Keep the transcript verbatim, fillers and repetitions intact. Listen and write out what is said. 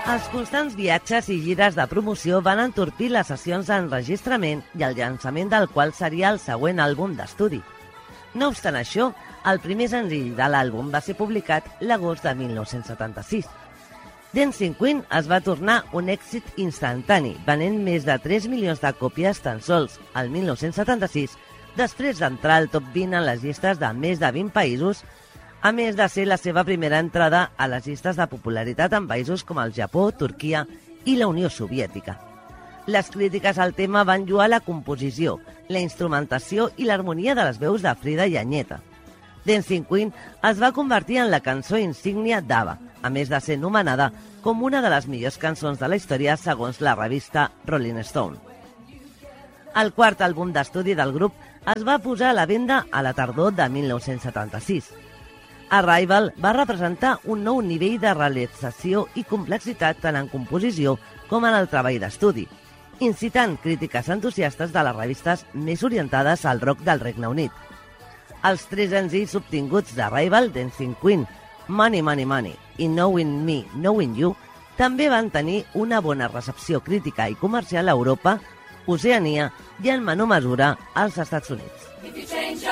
Els constants viatges i gires de promoció van entorpir les sessions d'enregistrament i el llançament del qual seria el següent àlbum d'estudi. No obstant això, el primer senzill de l'àlbum va ser publicat l'agost de mil nou-cents setanta-sis. Dancing Queen es va tornar un èxit instantani, venent més de tres milions de còpies tan sols el mil nou-cents setanta-sis, després d'entrar al top vint en les llistes de més de vint països, a més de ser la seva primera entrada a les llistes de popularitat en països com el Japó, Turquia i la Unió Soviètica. Les crítiques al tema van lloar la composició, la instrumentació i l'harmonia de les veus de Frida i Anyeta. Dancing Queen es va convertir en la cançó insígnia d'ABBA, a més de ser nomenada com una de les millors cançons de la història segons la revista Rolling Stone. El quart àlbum d'estudi del grup es va posar a la venda a la tardor de mil nou-cents setanta-sis. Arrival va representar un nou nivell de realització i complexitat tant en composició com en el treball d'estudi, incitant crítiques entusiastes de les revistes més orientades al rock del Regne Unit. Els tres senzills obtinguts d'Arrival, Dancing Queen, Money, Money, Money i Knowing Me, Knowing You, també van tenir una bona recepció crítica i comercial a Europa, Oceania i en menor mesura als Estats Units.